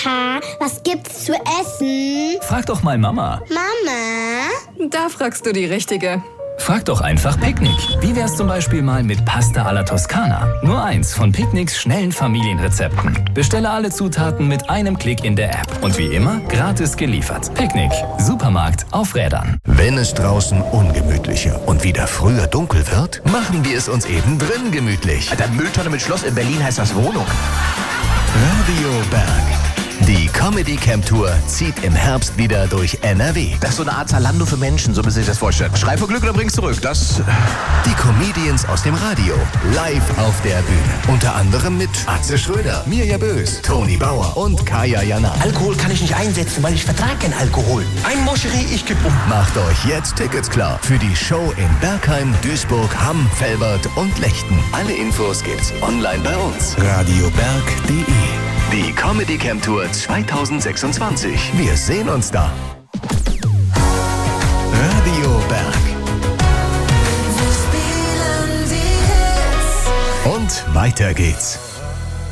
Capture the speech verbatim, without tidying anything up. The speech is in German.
Papa, was gibt's zu essen? Frag doch mal Mama. Mama? Da fragst du die Richtige. Frag doch einfach Picknick. Wie wär's zum Beispiel mal mit Pasta alla Toskana? Nur eins von Picknicks schnellen Familienrezepten. Bestelle alle Zutaten mit einem Klick in der App. Und wie immer, gratis geliefert. Picknick. Supermarkt auf Rädern. Wenn es draußen ungemütlicher und wieder früher dunkel wird, machen wir es uns eben drin gemütlich. Alter, Mülltonne mit Schloss in Berlin heißt das Wohnung. Radio Berg. Die Comedy Camp Tour zieht im Herbst wieder durch N R W. Das ist so eine Art Zalando für Menschen, so müssen Sie sich das vorstellen. Schrei vor Glück oder bring's zurück. Das. Die Comedians aus dem Radio live auf der Bühne. Unter anderem mit Atze Schröder, Mirja Bös, Toni Bauer und Kaya Jana. Alkohol kann ich nicht einsetzen, weil ich vertrage keinen Alkohol. Ein Moscherie, ich geb um. Macht euch jetzt Tickets klar für die Show in Bergheim, Duisburg, Hamm, Velbert und Lechten. Alle Infos gibt's online bei uns. radioberg punkt de. Die Comedy Camp Tour zweitausendsechsundzwanzig. Wir sehen uns da. Radio Berg. Und weiter geht's.